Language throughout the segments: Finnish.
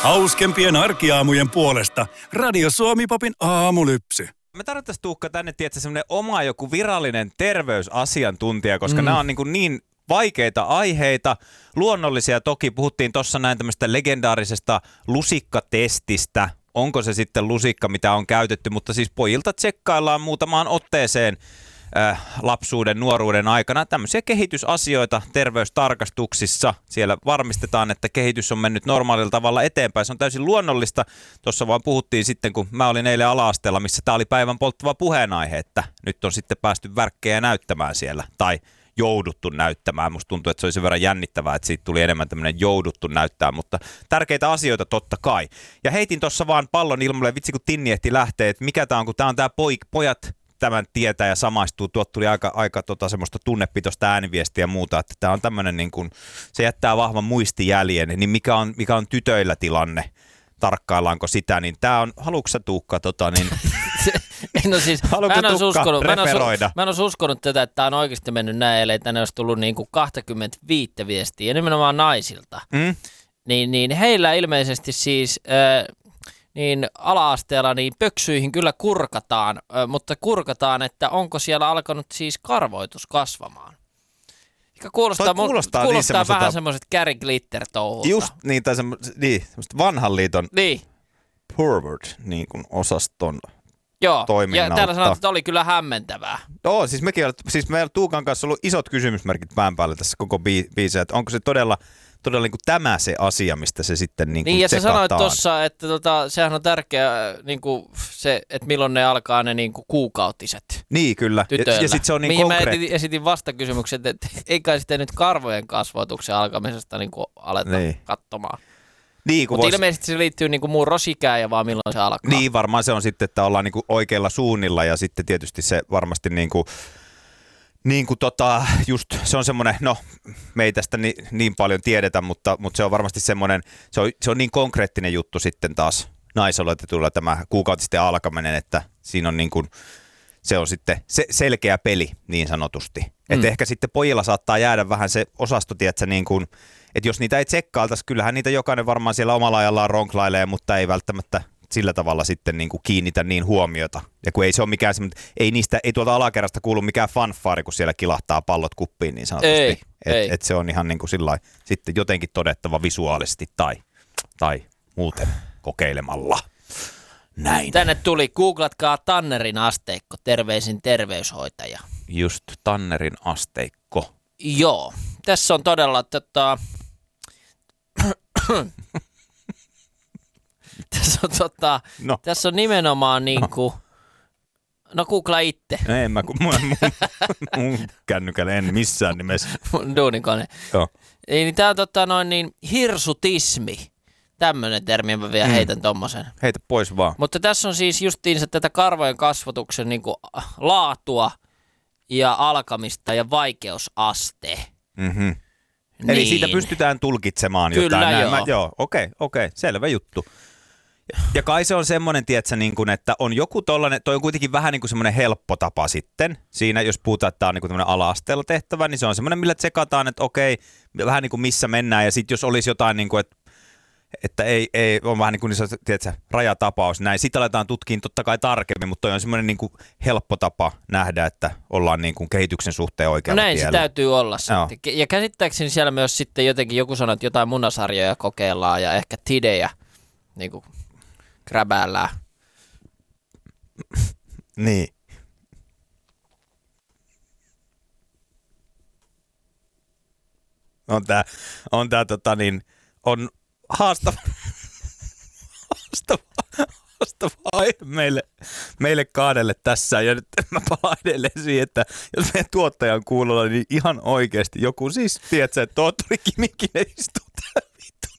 Hauskempien arkiaamujen puolesta Radio Suomi Popin aamulypsy. Me tarvittaisiin Tuukka tänne, tietysti semmoinen oma joku virallinen terveysasiantuntija, koska nämä on niin vaikeita aiheita. Luonnollisia toki, puhuttiin tuossa näin tämmöistä legendaarisesta lusikkatestistä. Onko se sitten lusikka, mitä on käytetty, mutta siis pojilta tsekkaillaan muutamaan otteeseen lapsuuden, nuoruuden aikana tämmöisiä kehitysasioita terveystarkastuksissa. Siellä varmistetaan, että kehitys on mennyt normaalilla tavalla eteenpäin. Se on täysin luonnollista. Tuossa vaan puhuttiin sitten, kun mä olin eilen ala-asteella, missä tämä oli päivän polttava puheenaihe, että nyt on sitten päästy värkkejä näyttämään siellä. Tai jouduttu näyttämään. Musta tuntuu, että se oli sen verran jännittävää, että siitä tuli enemmän tämmöinen jouduttu näyttää, mutta tärkeitä asioita totta kai. Ja heitin tuossa vaan pallon ilmalle, vitsi kun Tinni ehti lähteä, että mikä tämä on, kun tämä on tämä pojat tämän tietää ja samaistuu. Tuot tuli aika semmoista tunnepitoista ääniviestiä ja muuta, että tämä on tämmöinen niin kuin, se jättää vahvan muistijäljen, niin mikä on tytöillä tilanne? Tarkkaillaanko sitä, niin tämä on, haluatko sä Tuukka No siis, mä en olisi uskonut tätä, että tämä on oikeasti mennyt näin, ellei tänne olisi tullut niin kuin 25 viestiä, ja nimenomaan naisilta. Niin heillä ilmeisesti siis niin ala-asteella niin pöksyihin kyllä kurkataan, mutta kurkataan, että onko siellä alkanut siis karvoitus kasvamaan. Kuulostaa niin vähän semmoiset Gary Glitter-touhulta. Just niin, tai semmoista vanhan liiton forward niin kuin osaston. Joo, toiminnalta. Ja täällä sanotaan, että oli kyllä hämmentävää. Joo, siis meillä Tuukan kanssa ollut isot kysymysmerkit pään päällä tässä koko biisiä, että onko se todella niin kuin tämä se asia, mistä se sitten niin kuin ja tsekataan. Sä sanoit tuossa, että sehän on tärkeä niin kuin se, että milloin ne alkaa ne niin kuin kuukautiset. Niin, kyllä. Ja sitten se on niin konkreettinen. Mä esitin vastakysymykset, että ei kai sitten nyt karvojen kasvatuksen alkamisesta niin kuin aleta katsomaan. Niin, mutta ilmeisesti se liittyy niinku murrosikään ja vaan milloin se alkaa. Niin, varmaan se on sitten, että ollaan niinku oikeilla suunnilla ja sitten tietysti se varmasti just se on semmoinen, no me ei tästä niin paljon tiedetä, mutta se on varmasti semmoinen, se on niin konkreettinen juttu sitten taas naisoletetulla tämä kuukautisten alkaminen, että siinä on niin kuin, se on sitten selkeä peli niin sanotusti. Että ehkä sitten pojilla saattaa jäädä vähän se osasto, tiedätkö, niin kuin, että jos niitä ei tsekkailtaisi, kyllähän niitä jokainen varmaan siellä omalla ajallaan ronklailee, mutta ei välttämättä sillä tavalla sitten niin kuin kiinnitä niin huomiota. Ja kun ei se ole mikään semmoinen, ei tuolta alakerrasta kuulu mikään fanfaari, kun siellä kilahtaa pallot kuppiin niin sanotusti. Että se on ihan niin kuin sillain sitten jotenkin todettava visuaalisesti tai muuten kokeilemalla. Näin. Tänne tuli, googlatkaa Tannerin asteikko, terveisin terveyshoitaja. Just Tannerin asteikko. Joo, tässä on todella tässä on nimenomaan niinku, no googlaa itse. En mä, mun kännykällä en missään nimessä. Mun duunikone. Joo. Niin tää on hirsutismi. Tämmönen termi, mä vielä heitän tommosen. Heitä pois vaan. Mutta tässä on siis justiinsa tätä karvojen kasvatuksen niinku laatua ja alkamista ja vaikeusaste. Mm-hmm. Niin. Eli siitä pystytään tulkitsemaan kyllä, jotain. Joo, okei, selvä juttu. Ja kai se on semmoinen, tietsä, niin kuin, että on joku tollainen, toi on kuitenkin vähän niin kuin semmoinen helppo tapa sitten. Siinä, jos puhutaan, että tämä on niin kuin tämmöinen ala-asteella tehtävä, niin se on semmoinen, millä tsekataan, että okei, vähän niin kuin missä mennään. Ja sitten jos olisi jotain, niin kuin, että ei, on vähän niin kuin tiedätkö, rajatapaus näin. Sitten aletaan tutkimaan totta kai tarkemmin, mutta toi on semmoinen niin kuin helppo tapa nähdä, että ollaan niin kuin kehityksen suhteen oikealla näin tiellä. Se täytyy olla sitten. Ja käsittääkseni siellä myös sitten jotenkin joku sanoo, että jotain munasarjoja kokeillaan ja ehkä tidejä niin kuin gräbäällään. Niin. On haastava aihe meille kahdelle tässä. Ja nyt mä palaan edelleen siihen, että jos meidän tuottaja on kuulolla, niin ihan oikeasti joku siis, tiedätkö, että tohtori Kimikinen istuu täällä vittu.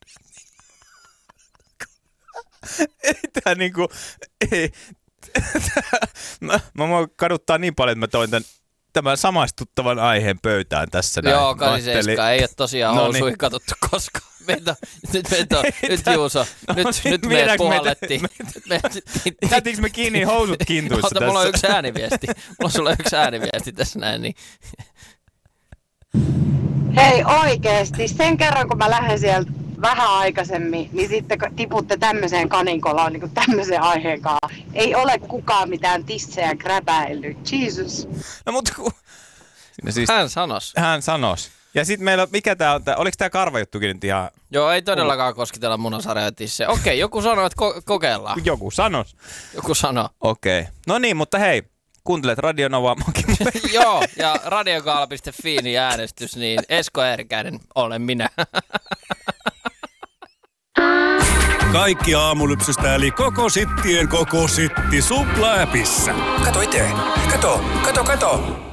Ei tää niinku, ei. Mä kaduttaa niin paljon, että mä toin tämän samaistuttavan aiheen pöytään tässä. Joo, 87 ei ole tosiaan housuihin katsottu koskaan. Nyt Juuso, nyt me puhallettiin. Jäätiinkö me kiinni housut kintuissa tässä? Mulla on yksi ääniviesti. Mulla on sulle yksi ääniviesti tässä näin. Niin. Hei oikeesti, sen kerran kun mä lähden sieltä vähän aikaisemmin, niin sitten tiputte tämmöiseen kaninkolaan niin kuin tämmöisen aiheen kanssa. Ei ole kukaan mitään tissejä gräpäillyt. Jesus. No mutta siis, Hän sanos. Ja sitten meillä, mikä tää on, oliko tää karvajuttukin nyt ihan... Joo, ei todellakaan kosketella munasarjoja tissejä. Okei, joku sanoo, että kokeillaan. Joku sanoo. Okei. No niin, mutta hei, kuuntelet Radio Novaa. Joo, ja radiogaala.fi niin äänestys, niin Esko Eerikäinen olen minä. Kaikki Aamulypsystä eli koko sittien koko sitti Supla-appissa. Kato itse. Kato.